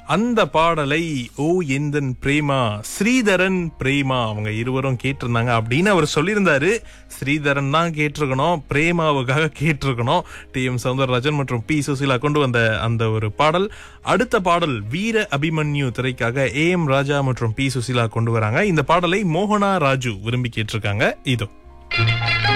அந்த பாடலை ஓ எந்தன் பிரேமா ஸ்ரீதரன் பிரேமா அவங்க இருவரும் கேட்டிருந்தாங்க அப்படின்னு அவர் சொல்லியிருந்தாரு. ஸ்ரீதரன் தான் கேட்டிருக்கணும், பிரேமாவுக்காக கேட்டிருக்கணும். டி.எம். சௌந்தரராஜன் மற்றும் பி. சுசீலா கொண்டு வந்த அந்த ஒரு பாடல். அடுத்த பாடல் வீர அபிமன்யு திரைக்காக A.M. ராஜா மற்றும் பி. சுசீலா கொண்டு வராங்க. இந்த பாடலை மோகனா ராஜு விரும்பி கேட்டிருக்காங்க. இதோ